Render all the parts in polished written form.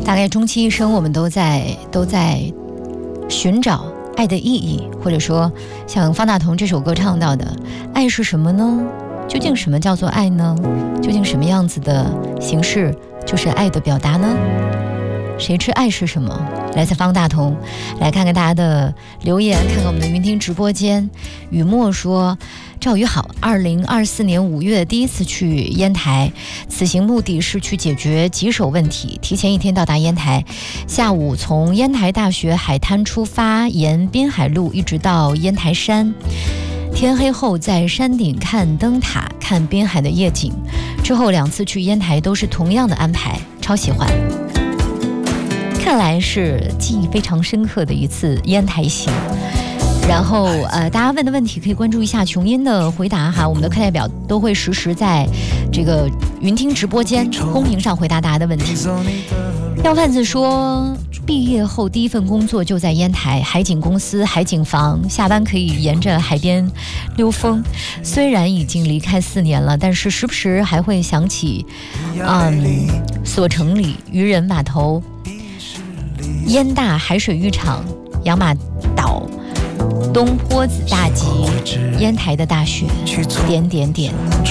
大概终其一生，我们都在寻找爱的意义，或者说像方大同这首歌唱到的，爱是什么呢？究竟什么叫做爱呢？究竟什么样子的形式就是爱的表达呢？谁知爱是什么？来自方大同。来看看大家的留言，看看我们的云听直播间。雨墨说，赵宇好，2024年5月第一次去烟台，此行目的是去解决棘手问题，提前一天到达烟台，下午从烟台大学海滩出发，沿滨海路一直到烟台山，天黑后在山顶看灯塔，看滨海的夜景。之后2次去烟台都是同样的安排，超喜欢。看来是记忆非常深刻的一次烟台行。然后大家问的问题可以关注一下琼音的回答哈，我们的课代表都会实时在这个云听直播间公屏上回答大家的问题。要贩子说，毕业后第一份工作就在烟台海景公司海景房，下班可以沿着海边溜风。虽然已经离开4年了，但是时不时还会想起索城里渔人码头、烟大海水浴场、养马岛、东坡子大集、烟台的大学，点点点。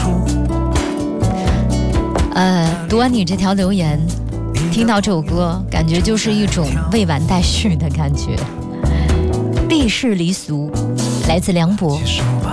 读完你这条留言，听到这首歌，感觉就是一种未完待续的感觉。避世离俗，来自梁博。